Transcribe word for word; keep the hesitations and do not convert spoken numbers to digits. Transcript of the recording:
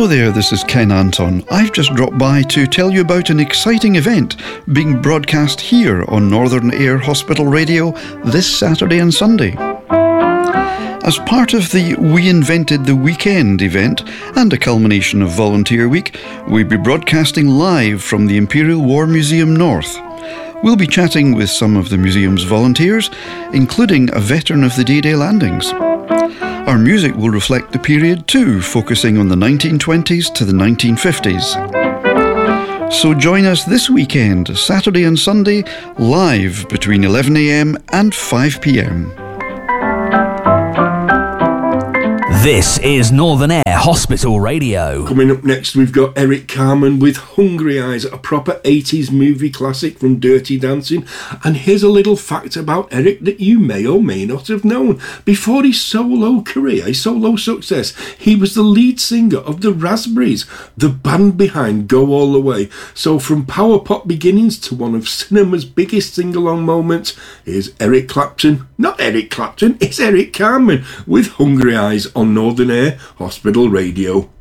there, this is Ken Anton. I've just dropped by to tell you about an exciting event being broadcast here on Northern Air Hospital Radio this Saturday and Sunday. As part of the We Invented the Weekend event and a culmination of Volunteer Week, we'll be broadcasting live from the Imperial War Museum North. We'll be chatting with some of the museum's volunteers, including a veteran of the D-Day landings. Our music will reflect the period too, focusing on the nineteen twenties to the nineteen fifties. So join us this weekend, Saturday and Sunday, live between eleven a m and five p m. This is Northern Air Hospital Radio. Coming up next, we've got Eric Carmen with Hungry Eyes, a proper eighties movie classic from Dirty Dancing. And here's a little fact about Eric that you may or may not have known. Before his solo career, his solo success, he was the lead singer of the Raspberries, the band behind Go All The Way. So from power pop beginnings to one of cinema's biggest sing-along moments, here's Eric Clapton. Not Eric Clapton, it's Eric Carmen with Hungry Eyes on Northern Air Hospital Radio.